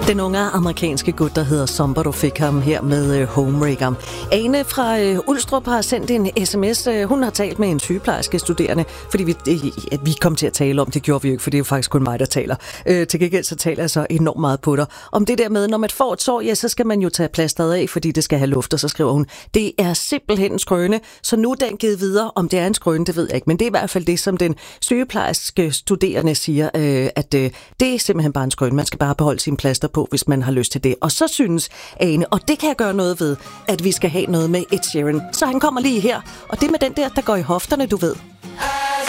Den unge amerikanske gut, der hedder Somebody fik ham her med Homewrecker. Ane fra Ulstrup har sendt en sms. Hun har talt med en sygeplejerske studerende, fordi vi kom til at tale om, det gjorde vi jo ikke, for det er jo faktisk kun mig, der taler. Til gengæld så taler jeg så enormt meget på dig. Om det der med, når man får et sår, ja, så skal man jo tage plasteret af, fordi det skal have luft, og så skriver hun, det er simpelthen en skrøne, så nu er den givet videre. Om det er en skrøne, det ved jeg ikke, men det er i hvert fald det, som den sygeplejerske studerende siger, at det er simpelthen bare en skrøne. Man skal bare beholde sine plaster på, hvis man har lyst til det. Og så synes Ane, og det kan jeg gøre noget ved, at vi skal have noget med Ed Sheeran. Så han kommer lige her, og det med den der går i hofterne, du ved.